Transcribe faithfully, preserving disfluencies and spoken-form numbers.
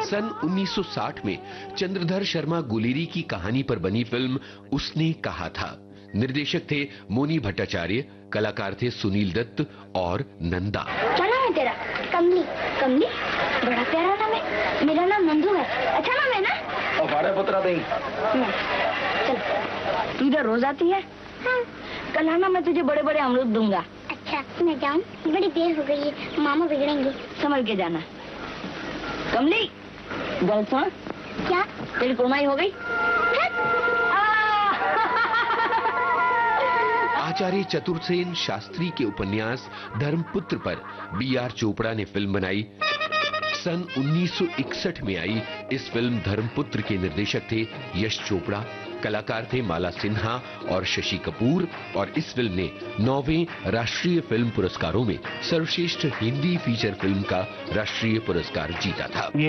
सन उन्नीस सौ साठ में चंद्रधर शर्मा गुलेरी की कहानी पर बनी फिल्म उसने कहा था। निर्देशक थे मोनी भट्टाचार्य, कलाकार थे सुनील दत्त और नंदा। क्या नाम है तेरा? कमली। कमली? बड़ा प्यारा नाम है। मेरा नाम नंदू है। अच्छा नाम है ना? और पुत्रा दे। चल, तू इधर रोज आती है? हाँ। कल आना, मैं तुझे बड़े बड़े अमरूद दूंगा। अच्छा, मैं जाऊँ? बड़ी देर हो गई है, मामा बिगड़ेंगे। संभल के जाना। कमली, गल सुन। क्या? तेरी कुमाई हो गई? आचार्य चतुर्सेन शास्त्री के उपन्यास धर्मपुत्र पर बी आर चोपड़ा ने फिल्म बनाई। सन उन्नीस सौ इकसठ में आई इस फिल्म धर्मपुत्र के निर्देशक थे यश चोपड़ा, कलाकार थे माला सिन्हा और शशि कपूर, और इस फिल्म ने नौवें राष्ट्रीय फिल्म पुरस्कारों में सर्वश्रेष्ठ हिंदी फीचर फिल्म का राष्ट्रीय पुरस्कार जीता था।